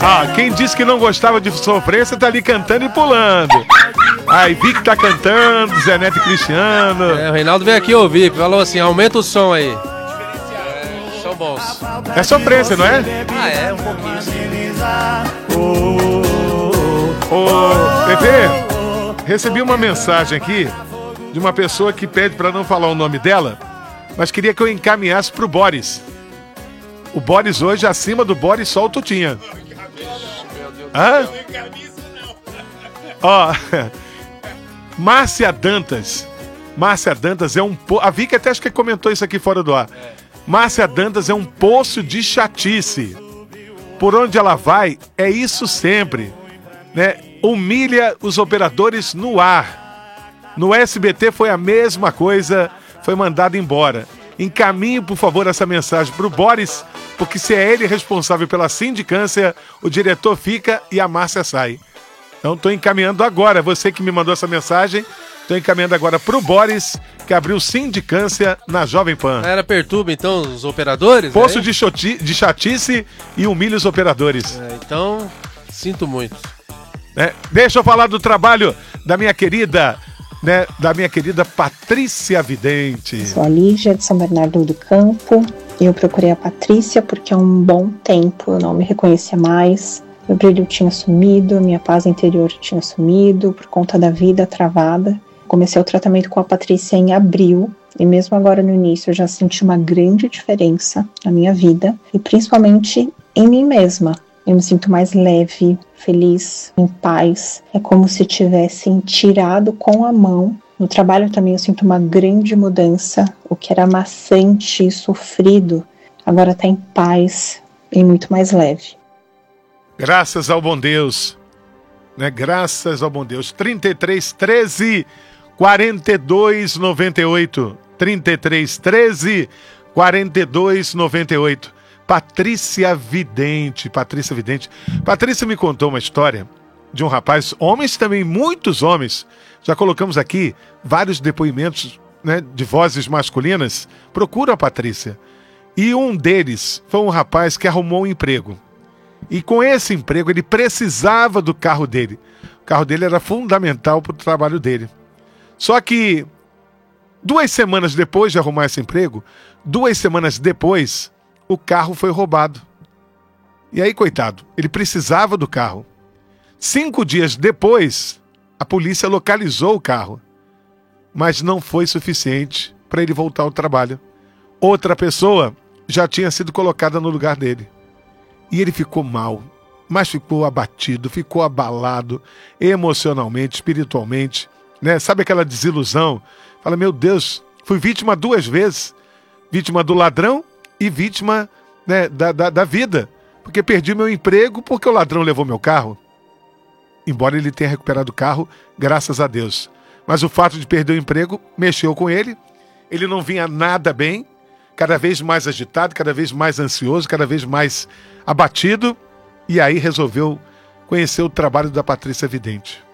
Ah, quem disse que não gostava de sofrência tá ali cantando e pulando. Aí Vic tá cantando, Zé Neto e Cristiano. O Reinaldo veio aqui ouvir, falou assim, aumenta o som aí. São bons. É sofrência, não é? Um pouquinho sim. Ô, Pepe, recebi uma mensagem aqui de uma pessoa que pede pra não falar o nome dela, mas queria que eu encaminhasse pro Boris. O Boris hoje, acima do Boris, só o Tutinha. Hã? Ó, Márcia Dantas. Márcia Dantas é um... A Vicky até acho que comentou isso aqui fora do ar. Márcia Dantas é um poço de chatice. Por onde ela vai, é isso sempre, né? Humilha os operadores no ar. No SBT foi a mesma coisa, foi mandado embora. Encaminhe, por favor, essa mensagem para o Boris, porque se é ele responsável pela sindicância, o diretor fica e a Márcia sai. Então estou encaminhando agora, você que me mandou essa mensagem, estou encaminhando agora para o Boris, que abriu sindicância na Jovem Pan. Ela perturba, então, os operadores? Poço de chatice e humilha os operadores. Então, sinto muito. Deixa eu falar do trabalho da minha querida Patrícia Vidente. Sou a Lígia de São Bernardo do Campo. Eu procurei a Patrícia porque há um bom tempo eu não me reconhecia mais. Meu brilho tinha sumido, minha paz interior tinha sumido por conta da vida travada. Comecei o tratamento com a Patrícia em abril e mesmo agora no início eu já senti uma grande diferença na minha vida e principalmente em mim mesma. Eu me sinto mais leve, feliz, em paz. É como se tivessem tirado com a mão. No trabalho também eu sinto uma grande mudança. O que era maçante e sofrido, agora está em paz e muito mais leve. Graças ao bom Deus. Graças ao bom Deus. 33 13 42 98. 33 13 42 98. Patrícia Vidente. Patrícia me contou uma história de um rapaz, homens também, muitos homens. Já colocamos aqui vários depoimentos, de vozes masculinas. Procura a Patrícia. E um deles foi um rapaz que arrumou um emprego. E com esse emprego ele precisava do carro dele. O carro dele era fundamental para o trabalho dele. Só que 2 semanas depois de arrumar esse emprego, 2 semanas depois, o carro foi roubado. E aí, coitado, ele precisava do carro. 5 dias depois, a polícia localizou o carro. Mas não foi suficiente para ele voltar ao trabalho. Outra pessoa já tinha sido colocada no lugar dele. E ele ficou mal, mas ficou abatido, ficou abalado emocionalmente, espiritualmente. Sabe aquela desilusão? Fala, meu Deus, fui vítima 2 vezes. Vítima do ladrão e vítima da vida. Porque perdi meu emprego porque o ladrão levou meu carro. Embora ele tenha recuperado o carro, graças a Deus. Mas o fato de perder o emprego mexeu com ele. Ele não vinha nada bem. Cada vez mais agitado, cada vez mais ansioso, cada vez mais abatido. E aí resolveu conhecer o trabalho da Patrícia Vidente.